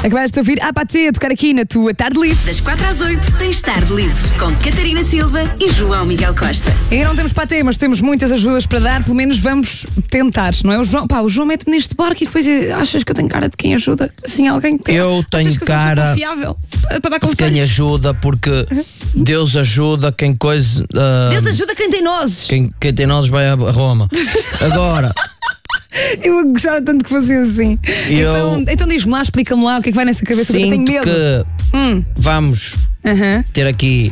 Acabaste de ouvir a Patê a tocar aqui na tua Tarde Livre. Das 4 às 8 tens Tarde Livre com Catarina Silva e João Miguel Costa. E não temos Patê, mas temos muitas ajudas para dar. Pelo menos vamos tentar, não é? O João mete-me neste barco e depois achas que eu tenho cara de quem ajuda? Assim, alguém que tem. Eu tenho achas que cara confiável para dar de conselhos? quem ajuda, porque Deus ajuda quem coisa. Deus ajuda quem tem nozes. Quem tem nós vai a Roma. Agora. Eu gostava tanto que fosse assim. Então diz-me lá, explica-me lá o que é que vai nessa cabeça, porque eu tenho Sinto medo. que vamos ter aqui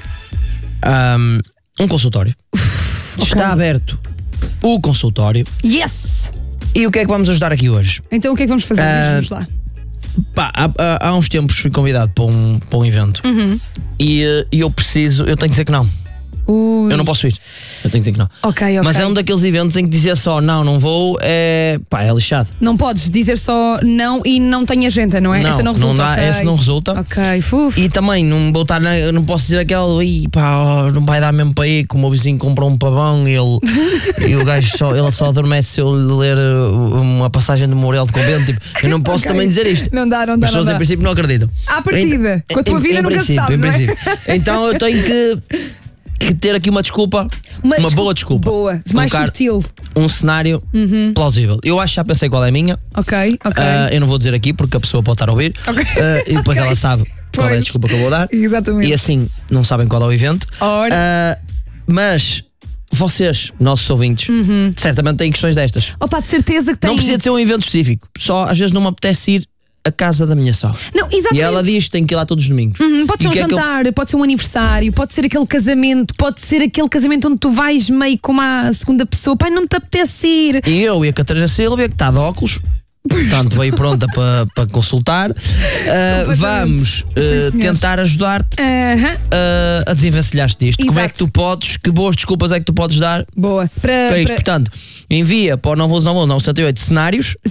um consultório. Está aberto o consultório. Yes! E o que é que vamos ajudar aqui hoje? Então o que é que vamos fazer? Diz-nos lá. Pá, há uns tempos fui convidado para um evento e eu tenho que dizer que não. Eu não posso ir. Eu tenho que dizer que não. Ok. Mas é um daqueles eventos em que dizer só não vou é lixado. Não podes dizer só não e não tem agenda, não é? Não, essa não resulta. não dá, okay. essa não resulta. Ok, fuf. E também não vou estar, não posso dizer aquela, não vai dar mesmo para ir, que o meu vizinho comprou um pavão e o gajo só adormece se eu ler uma passagem de Mourel de Convento. Tipo, eu não posso também dizer isto. Não dá. As pessoas em princípio não acreditam. À partida, com a tua vida nunca se sabe, em não é? princípio. Então eu tenho que ter aqui uma desculpa, uma boa desculpa. Boa, mais subtil. Um cenário plausível. Eu acho que já pensei qual é a minha. Ok. Eu não vou dizer aqui porque a pessoa pode estar a ouvir. E depois ela sabe qual é a desculpa que eu vou dar. Exatamente. E assim não sabem qual é o evento. Mas vocês, nossos ouvintes, certamente têm questões destas. Opa, de certeza que tem. Não precisa de ser um evento específico. Só às vezes não me apetece ir à casa da minha sogra. Não, exatamente. E ela diz que tem que ir lá todos os domingos. Pode ser um jantar, pode ser um aniversário, pode ser aquele casamento, onde tu vais meio como a segunda pessoa. Pai, não te apetece ir. E eu e a Catarina Silva, que está de óculos, portanto veio pronta para consultar. Vamos tentar ajudar-te a desenvencilhar-te disto. Exato. Como é que tu podes, que boas desculpas é que tu podes dar Boa. para isto? Portanto, envia para o 911 968 cenários